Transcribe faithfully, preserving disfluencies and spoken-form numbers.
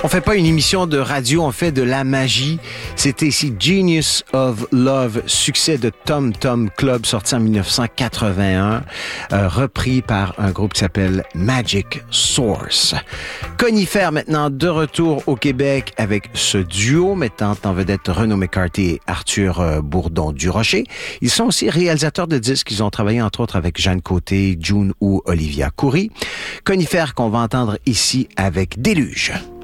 On fait pas une émission de radio, on fait de la magie. C'était ici Genius of Love, succès de Tom Tom Club, sorti en dix-neuf cent quatre-vingt-un, euh, repris par un groupe qui s'appelle Magic Source. Conifère maintenant de retour au Québec avec ce duo mettant en vedette Renaud McCarthy et Arthur Bourdon-Durocher. Ils sont aussi réalisateurs de disques. Ils ont travaillé entre autres avec Jeanne Côté, June ou Olivia Coury. Conifère qu'on va entendre ici avec Déluge.